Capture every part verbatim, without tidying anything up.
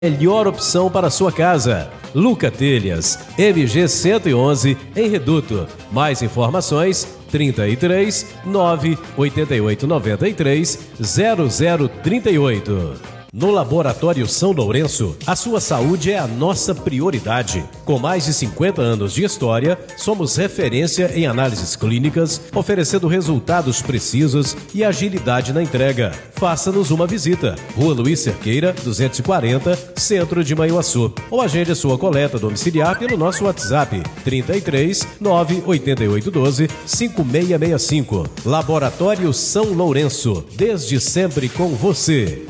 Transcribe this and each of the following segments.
Melhor opção para a sua casa. Luca Telhas, M G cento e onze, em Reduto. Mais informações, trinta e três, nove, oitenta e oito, noventa e três, zero zero trinta e oito. No Laboratório São Lourenço, a sua saúde é a nossa prioridade. Com mais de cinquenta anos de história, somos referência em análises clínicas, oferecendo resultados precisos e agilidade na entrega. Faça-nos uma visita. Rua Luiz Cerqueira, duzentos e quarenta, Centro de Manhuaçu. Ou agende a sua coleta domiciliar pelo nosso WhatsApp, trinta e três, nove, oitenta e oito, doze, cinco seis seis cinco. Laboratório São Lourenço, desde sempre com você.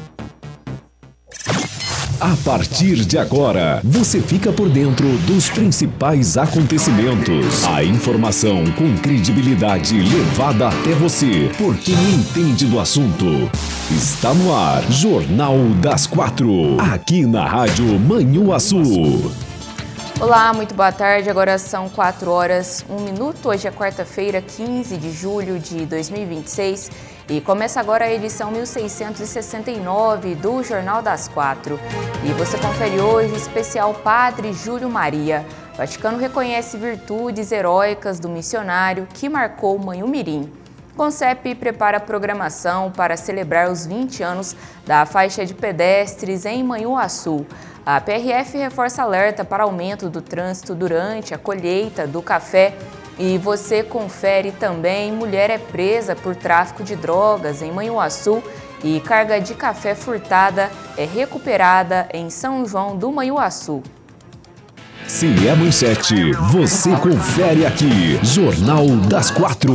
A partir de agora, você fica por dentro dos principais acontecimentos. A informação com credibilidade levada até você, por quem entende do assunto. Está no ar, Jornal das Quatro, aqui na Rádio Manhuaçu. Olá, muito boa tarde. Agora são quatro horas, um minuto. Hoje é quarta-feira, quinze de julho de dois mil e vinte e seis. E começa agora a edição mil seiscentos e sessenta e nove do Jornal das Quatro. E você confere hoje o especial Padre Júlio Maria. O Vaticano reconhece virtudes heróicas do missionário que marcou Manhumirim. Concep prepara a programação para celebrar os vinte anos da faixa de pedestres em Manhuaçu. A P R F reforça alerta para aumento do trânsito durante a colheita do café. E você confere também, mulher é presa por tráfico de drogas em Manhuaçu e carga de café furtada é recuperada em São João do Manhuaçu. Se é manchete, você confere aqui, Jornal das Quatro.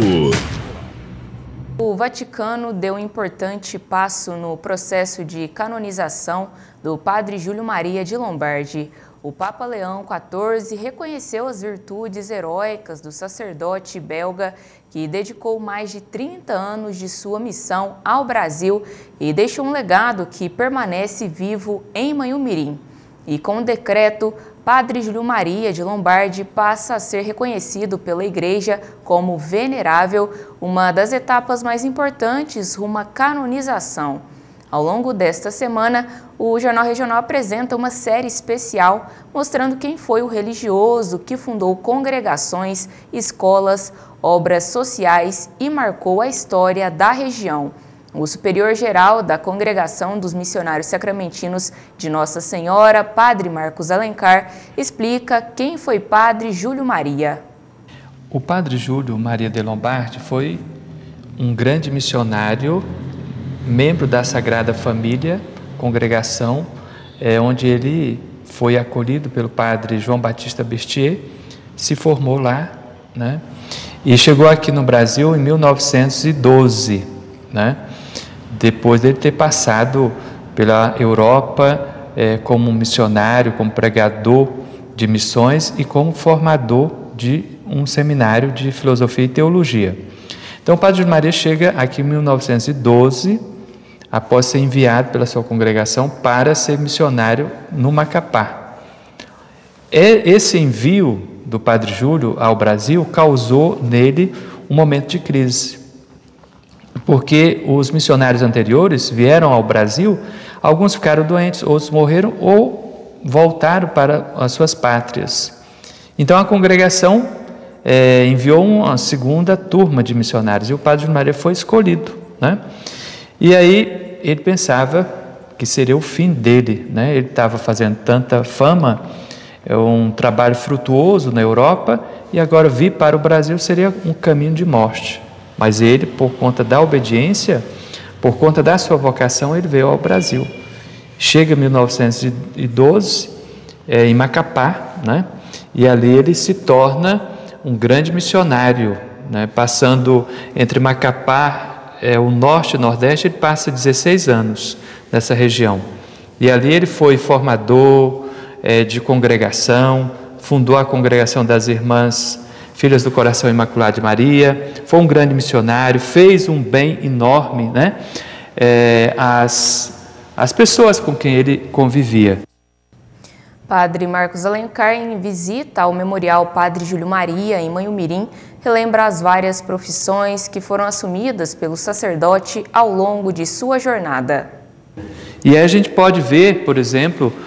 O Vaticano deu um importante passo no processo de canonização do Padre Júlio Maria de Lombardi. O Papa Leão quatorze reconheceu as virtudes heróicas do sacerdote belga que dedicou mais de trinta anos de sua missão ao Brasil e deixou um legado que permanece vivo em Manhumirim. E com o decreto, Padre Júlio Maria de Lombardi passa a ser reconhecido pela Igreja como venerável, uma das etapas mais importantes rumo à canonização. Ao longo desta semana, o Jornal Regional apresenta uma série especial mostrando quem foi o religioso que fundou congregações, escolas, obras sociais e marcou a história da região. O superior-geral da Congregação dos Missionários Sacramentinos de Nossa Senhora, Padre Marcos Alencar, explica quem foi Padre Júlio Maria. O Padre Júlio Maria de Lombardi foi um grande missionário, membro da Sagrada Família, congregação, é, onde ele foi acolhido pelo padre João Batista Bertier, se formou lá, né? E chegou aqui no Brasil em mil novecentos e doze, né? Depois dele ter passado pela Europa é, como missionário, como pregador de missões e como formador de um seminário de filosofia e teologia. Então o Padre Júlio Maria chega aqui em mil novecentos e doze, após ser enviado pela sua congregação para ser missionário no Macapá. Esse envio do Padre Júlio ao Brasil causou nele um momento de crise, porque os missionários anteriores vieram ao Brasil, alguns ficaram doentes, outros morreram ou voltaram para as suas pátrias. Então a congregação é, enviou uma segunda turma de missionários e o Padre Júlio Maria foi escolhido, né? E aí ele pensava que seria o fim dele, né? Ele estava fazendo tanta fama, um trabalho frutuoso na Europa, e agora vir para o Brasil seria um caminho de morte. Mas ele, por conta da obediência, por conta da sua vocação, ele veio ao Brasil. Chega em mil novecentos e doze, é, em Macapá, né? E ali ele se torna um grande missionário, né? Passando entre Macapá, É, o norte e o nordeste, ele passa dezesseis anos nessa região. E ali ele foi formador é, de congregação, fundou a congregação das Irmãs Filhas do Coração Imaculado de Maria, foi um grande missionário, fez um bem enorme, né? É, as, as pessoas com quem ele convivia. Padre Marcos Alencar, em visita ao Memorial Padre Júlio Maria, em Manhumirim, relembra as várias profissões que foram assumidas pelo sacerdote ao longo de sua jornada. E aí a gente pode ver, por exemplo,